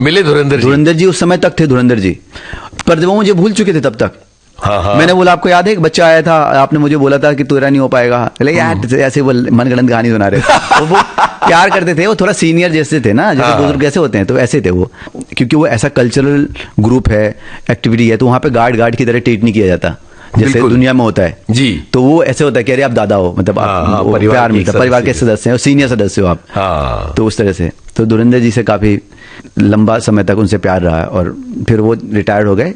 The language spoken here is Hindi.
मिले धुरंधर जी उस समय तक थे धुरंधर जी, पर वो मुझे भूल चुके थे तब तक। हाँ। मैंने बोला आपको याद है एक बच्चा आया था, आपने मुझे बोला था कि तेरा नहीं हो पाएगा, यार ऐसे वो मनगढ़ंत कहानी सुना रहे थे। वो प्यार करते थे, वो थोड़ा सीनियर जैसे थे ना, जैसे बुजुर्ग कैसे होते हैं, तो ऐसे थे वो, क्योंकि वो ऐसा कल्चरल ग्रुप है, एक्टिविटी है, तो वहां पे गार्ड की तरह ट्रीट नहीं किया जाता जैसे दुनिया में होता है जी। तो वो ऐसे होता है कि अरे आप दादा हो, मतलब आप प्यार मिलता, परिवार के सदस्य हैं, सीनियर सदस्य हो आप। तो उस तरह से तो धुरंधर जी से काफी लंबा समय तक उनसे प्यार रहा, और फिर वो रिटायर्ड हो गए।